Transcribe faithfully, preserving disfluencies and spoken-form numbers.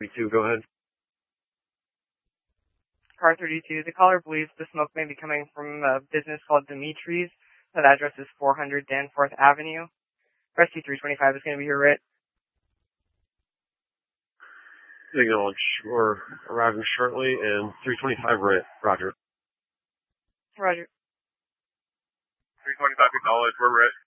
thirty-two, go ahead. Car thirty-two, the caller believes the smoke may be coming from a business called Dimitri's. That address is four hundred Danforth Avenue. Rescue three twenty-five is going to be here, right? Acknowledge. We're arriving shortly, and three twenty-five, right. Roger. Roger. three twenty-five, acknowledge. We're right.